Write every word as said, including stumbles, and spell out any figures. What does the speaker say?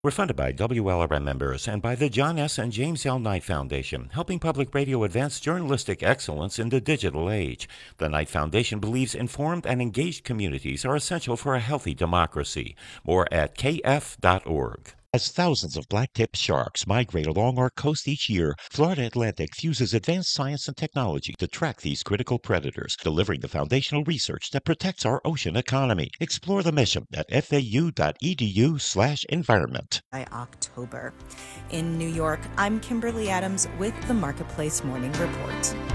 We're funded by W L R M members and by the John S. and James L. Knight Foundation, helping public radio advance journalistic excellence in the digital age. The Knight Foundation believes informed and engaged communities are essential for a healthy democracy. More at k f dot org. As thousands of black-tipped sharks migrate along our coast each year, Florida Atlantic fuses advanced science and technology to track these critical predators, delivering the foundational research that protects our ocean economy. Explore the mission at f a u dot e d u slash environment. By October. In New York, I'm Kimberly Adams with the Marketplace Morning Report.